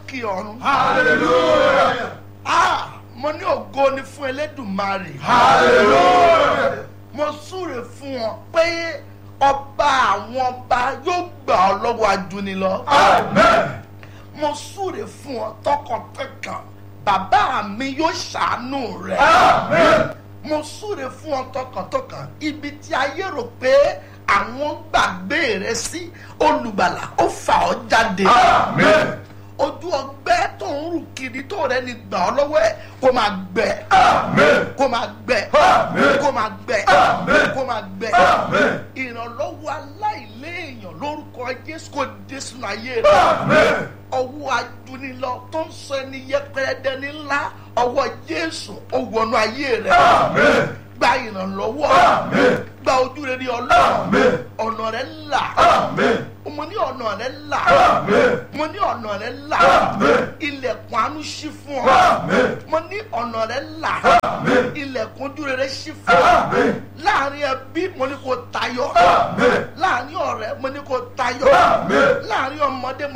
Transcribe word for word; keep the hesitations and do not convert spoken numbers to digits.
lókè ọ̀run. Hallelujah. Ah, mo ní ògo ni fún Elédùmarè. Hallelujah. Mo súre fún ọ pé ọba àwọn ọba yóò gbà ọ́ lọ́wọ́ ajúnilọ. Amen. Mo súre fún ọ tọkàntọkàn bàbá mi yóò ṣàánú rẹ. Amen. Mo súre fún ọ tọkàntọkàn ibi tí ayé rò pé àwọn gbàgbé rẹ sí olùgbàlà ó fà ọ́ jáde. Amen. Ojú ọgbẹ́ tó ń rù kiri tó rẹ ni gbà ọ́ lọ́wọ́ ẹ̀ kó máa gbẹ. Amen. Kó máa gbẹ. Amen. Kó máa gbẹ. Amen. Kó máa gbẹ. Amen. Ìrànlọ́wọ́ aláìléèyàn lórúkọ Jésù kò dé sínú ayé rẹ. Amen. Ọwọ́ ajúnilọ tó ń sọ ẹni yẹpẹrẹ dẹni ńlá ọwọ́ Jésù ó wọnú ayé rẹ. Amen. Gba ìrànlọ́wọ́. Amen. Gba ojú rere Ọlọ́run. Amen. Ọ̀nà rẹ là. Amen. Mo ní ọ̀nà rẹ là. Amen. Mo ní ọ̀nà rẹ là. Amen. Ilẹ̀kùn àánú ṣí fún ọ. Amen. Mo ní ọ̀nà rẹ là. Amen. Ilẹ̀kùn ojú rere ṣí fún ọ. Amen. Láàárín ẹbí mo ní kó tayọ. Amen. Láàárín ọ̀rẹ́ mo ní kó tayọ. Amen. Láàárín ọmọdé mo